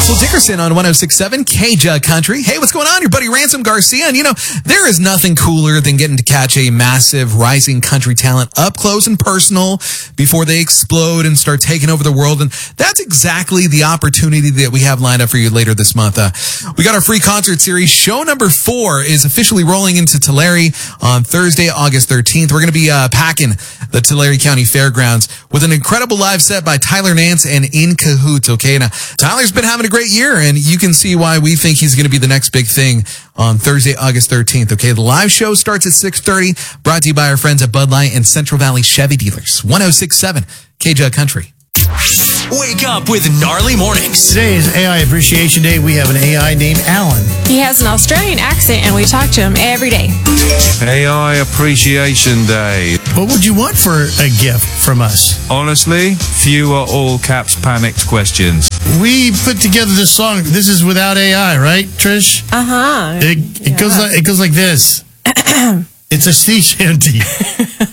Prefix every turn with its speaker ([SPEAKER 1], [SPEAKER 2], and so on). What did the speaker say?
[SPEAKER 1] Russell Dickerson on 106.7 KJ Country. Hey, what's going on? Your buddy Ransom Garcia. And there is nothing cooler than getting to catch a massive rising country talent up close and personal before they explode and start taking over the world. And that's exactly the opportunity that we have lined up for you later this month. We got our free concert series. Show number 4 is officially rolling into Tulare on Thursday, August 13th. We're going to be packing the Tulare County Fairgrounds with an incredible live set by Tyler Nance and In Cahoots. Okay, now Tyler's been having a great year, and you can see why we think he's going to be the next big thing on Thursday, August 13th. Okay, the live show starts at 6:30, brought to you by our friends at Bud Light and Central Valley Chevy Dealers. 106.7 KJ Country.
[SPEAKER 2] Wake up with Gnarly Mornings.
[SPEAKER 3] Today is AI Appreciation Day. We have an AI named Alan.
[SPEAKER 4] He has an Australian accent, and we talk to him every day.
[SPEAKER 5] AI Appreciation Day.
[SPEAKER 3] What would you want for a gift from us?
[SPEAKER 5] Honestly, fewer all caps panicked questions.
[SPEAKER 3] We put together this song. This is without AI, right, Trish?
[SPEAKER 4] Uh-huh.
[SPEAKER 3] It goes like this. It's a sea shanty.